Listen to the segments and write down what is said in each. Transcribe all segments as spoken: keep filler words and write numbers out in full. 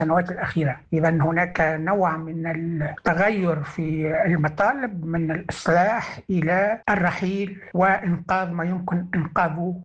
السنوات الأخيرة. إذا هناك نوع من التغير في المطالب من الإصلاح إلى الرحيل وإنقاذ ما يمكن إنقاذه.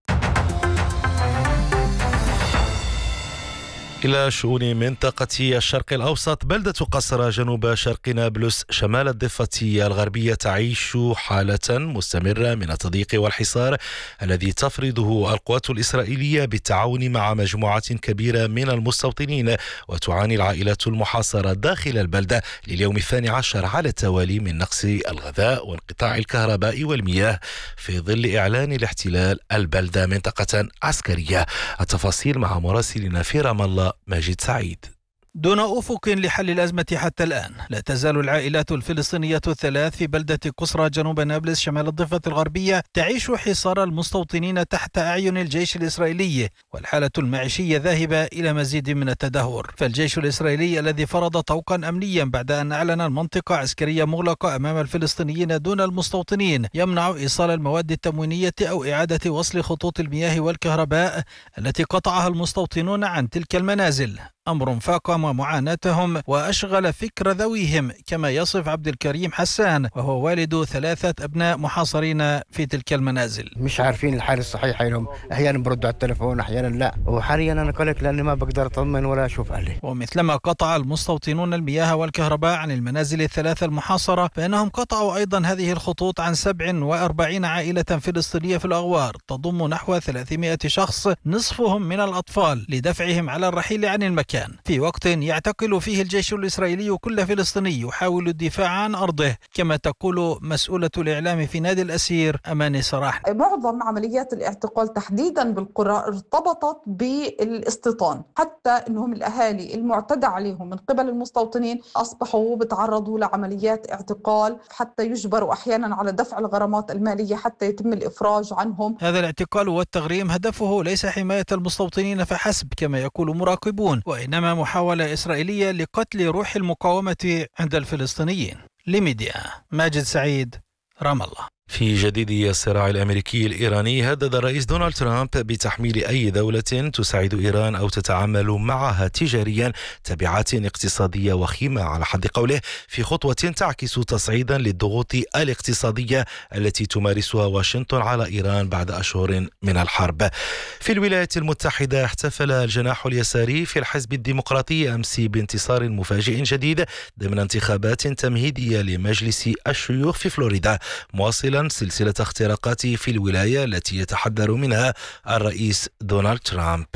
إلى شؤون منطقة الشرق الأوسط، بلدة قصرى جنوب شرق نابلس شمال الضفة الغربية تعيش حالة مستمرة من التضييق والحصار الذي تفرضه القوات الإسرائيلية بالتعاون مع مجموعات كبيرة من المستوطنين، وتعاني العائلات المحاصرة داخل البلدة لليوم الثاني عشر على التوالي من نقص الغذاء وانقطاع الكهرباء والمياه في ظل إعلان الاحتلال البلدة منطقة عسكرية. التفاصيل مع مراسلنا في رام الله ماجد سعيد. دون أفق لحل الأزمة حتى الآن، لا تزال العائلات الفلسطينية الثلاث في بلدة قصرى جنوب نابلس شمال الضفة الغربية تعيش حصار المستوطنين تحت أعين الجيش الإسرائيلي، والحالة المعيشية ذاهبة إلى مزيد من التدهور. فالجيش الإسرائيلي الذي فرض طوقا أمنيا بعد أن أعلن المنطقة عسكرية مغلقة أمام الفلسطينيين دون المستوطنين يمنع إيصال المواد التموينية أو إعادة وصل خطوط المياه والكهرباء التي قطعها المستوطنون عن تلك المنازل، أمر فاقم معاناتهم وأشغل فكر ذويهم، كما يصف عبد الكريم حسان وهو والد ثلاثة أبناء محاصرين في تلك المنازل. مش عارفين الحالة الصحيحة لهم، أحيانا بردوا على التلفون أحيانا لا، وحاليا أنا قلق لأني ما بقدر أطمن ولا أشوف أهلي. ومثلما قطع المستوطنون المياه والكهرباء عن المنازل الثلاثة المحاصرة، فإنهم قطعوا أيضا هذه الخطوط عن سبع وأربعين عائلة فلسطينية في الأغوار تضم نحو ثلاثمائة شخص نصفهم من الأطفال لدفعهم على الرحيل عن المكان، في وقت يعتقل فيه الجيش الإسرائيلي كل فلسطيني يحاول الدفاع عن أرضه، كما تقول مسؤولة الإعلام في نادي الأسير أماني صراح. معظم عمليات الاعتقال تحديدا بالقرى ارتبطت بالاستيطان، حتى أنهم الأهالي المعتدى عليهم من قبل المستوطنين أصبحوا بتعرضوا لعمليات اعتقال حتى يجبروا أحيانا على دفع الغرامات المالية حتى يتم الإفراج عنهم. هذا الاعتقال والتغريم هدفه ليس حماية المستوطنين فحسب كما يقول مراقبون، وإنما محاولة إسرائيلية لقتل روح المقاومة عند الفلسطينيين. لميديا ماجد سعيد، رام الله. في جديد الصراع الأمريكي الإيراني، هدد الرئيس دونالد ترامب بتحميل أي دولة تساعد إيران أو تتعامل معها تجاريا تبعات اقتصادية وخيمة على حد قوله، في خطوة تعكس تصعيدا للضغوط الاقتصادية التي تمارسها واشنطن على إيران بعد أشهر من الحرب. في الولايات المتحدة، احتفل الجناح اليساري في الحزب الديمقراطي أمس بانتصار مفاجئ جديد ضمن انتخابات تمهيدية لمجلس الشيوخ في فلوريدا، مواصلا سلسلة اختراقات في الولاية التي يتحذر منها الرئيس دونالد ترامب.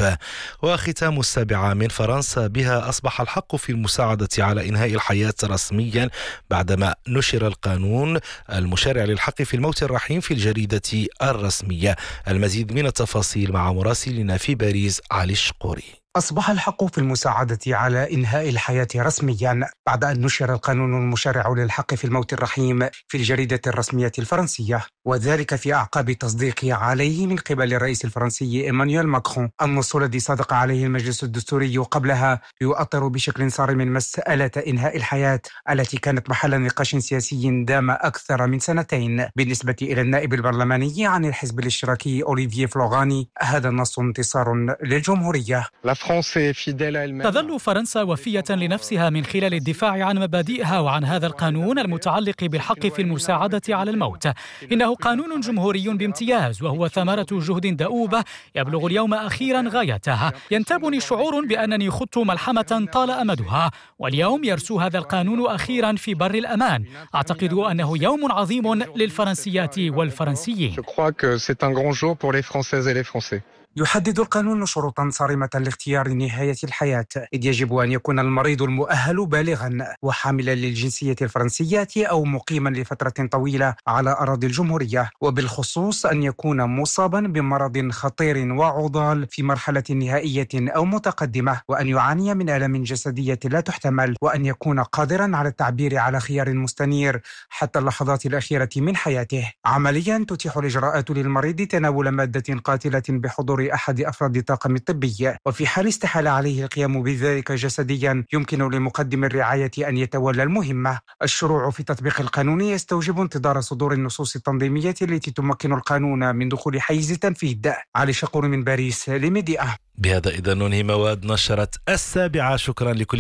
وختام السابعة من فرنسا، بها أصبح الحق في المساعدة على إنهاء الحياة رسميا بعدما نشر القانون المشرع للحق في الموت الرحيم في الجريدة الرسمية. المزيد من التفاصيل مع مراسلنا في باريس علي الشقوري. أصبح الحق في المساعدة على إنهاء الحياة رسميا بعد أن نشر القانون المشرع للحق في الموت الرحيم في الجريدة الرسمية الفرنسية، وذلك في أعقاب تصديق عليه من قبل الرئيس الفرنسي إيمانويل ماكرون. النص الذي صادق عليه المجلس الدستوري قبلها يؤطر بشكل صارم مسألة إنهاء الحياة التي كانت محل نقاش سياسي دام أكثر من سنتين. بالنسبة إلى النائب البرلماني عن الحزب الاشتراكي أوليفييه فلوغاني، هذا النص انتصار للجمهورية. تظل فرنسا وفية لنفسها من خلال الدفاع عن مبادئها وعن هذا القانون المتعلق بالحق في المساعدة على الموت. إنه قانون جمهوري بامتياز، وهو ثمرة جهد دؤوب يبلغ اليوم أخيرا غايتها. ينتابني شعور بأنني خضت ملحمة طال أمدها، واليوم يرسو هذا القانون أخيرا في بر الأمان. أعتقد أنه يوم عظيم للفرنسيات والفرنسيين. يحدد القانون شروطا صارمة لاختيار نهاية الحياة، إذ يجب أن يكون المريض المؤهل بالغا وحاملا للجنسية الفرنسية أو مقيما لفترة طويلة على أراضي الجمهورية، وبالخصوص أن يكون مصابا بمرض خطير وعضال في مرحلة نهائية أو متقدمة، وأن يعاني من آلام جسدية لا تحتمل، وأن يكون قادرا على التعبير على خيار مستنير حتى اللحظات الأخيرة من حياته. عمليا تتيح الإجراءات للمريض تناول مادة قاتلة بحضور حضور أحد أفراد الطاقم الطبي، وفي حال استحال عليه القيام بذلك جسديا يمكن لمقدم الرعاية أن يتولى المهمة. الشروع في تطبيق القانون يستوجب انتظار صدور النصوص التنظيمية التي تمكن القانون من دخول حيز التنفيذ. علي شقور من باريس لميديا. بهذا إذا ننهي مواد نشرت السابعة. شكرا لكل